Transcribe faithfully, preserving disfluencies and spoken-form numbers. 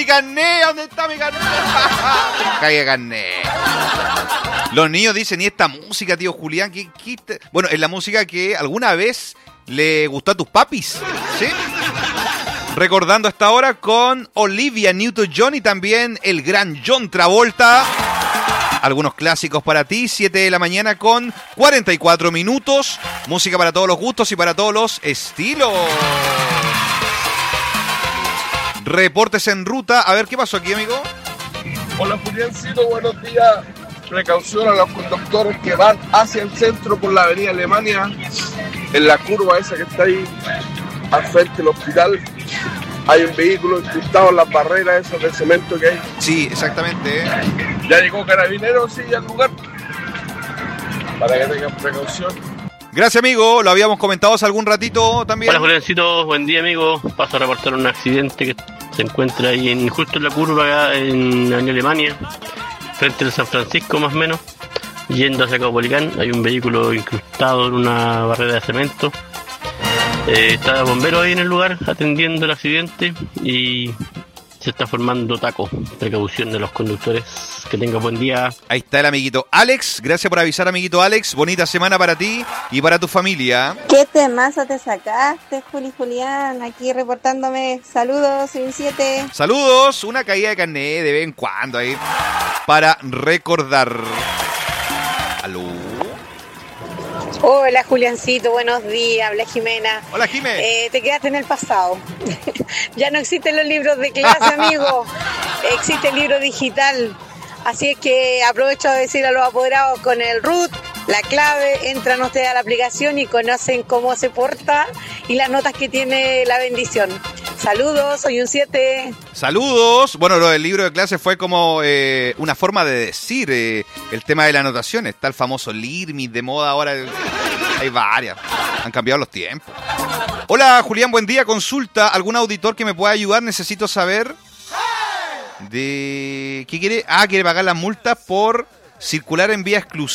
carné? ¿Dónde está mi carné? Calle carné. Los niños dicen, ¿y esta música, tío Julián? ¿Qué, qué te... Bueno, es la música que alguna vez le gustó a tus papis, ¿sí? Recordando esta hora con Olivia Newton-John y también el gran John Travolta. Algunos clásicos para ti, siete de la mañana con cuarenta y cuatro minutos. Música para todos los gustos y para todos los estilos. Reportes en ruta. A ver, ¿qué pasó aquí, amigo? Hola, Juliancito, buenos días. Precaución a los conductores que van hacia el centro por la avenida Alemania. En la curva esa que está ahí al frente del hospital. Hay un vehículo incrustado en las barreras esas de cemento que hay. Sí, exactamente. ¿eh? Ya llegó Carabineros, sí, al lugar. Para que tengan precaución. Gracias, amigo. Lo habíamos comentado hace algún ratito también. Hola, Juliancito. Buen día, amigo. Paso a reportar un accidente que se encuentra ahí en, justo en la curva en, en Alemania, frente al San Francisco, más o menos. Yendo hacia Caupolicán, hay un vehículo incrustado en una barrera de cemento. Eh, está bombero ahí en el lugar atendiendo el accidente y se está formando taco. Precaución de los conductores. Que tenga buen día. Ahí está el amiguito Alex. Gracias por avisar, amiguito Alex. Bonita semana para ti y para tu familia. ¿Qué temazo te sacaste, Juli Julián? Aquí reportándome. Saludos, soy un siete. Saludos. Una caída de carné de vez en cuando ahí para recordar. ¿Aló? Hola, Juliancito, buenos días, habla Jimena. Hola, Jimena. Eh, te quedaste en el pasado. Ya no existen los libros de clase, amigo. Existe el libro digital. Así es que aprovecho de decir a los apoderados con el root, la clave, entran ustedes a la aplicación y conocen cómo se porta y las notas que tiene la bendición. Saludos, soy un siete. Saludos. Bueno, lo del libro de clase fue como eh, una forma de decir eh, el tema de la anotación. Está el famoso Lirmit de moda ahora. Hay varias. Han cambiado los tiempos. Hola, Julián, buen día. Consulta. ¿Algún auditor que me pueda ayudar? Necesito saber de... ¿Qué quiere? Ah, quiere pagar las multas por circular en vía exclusiva.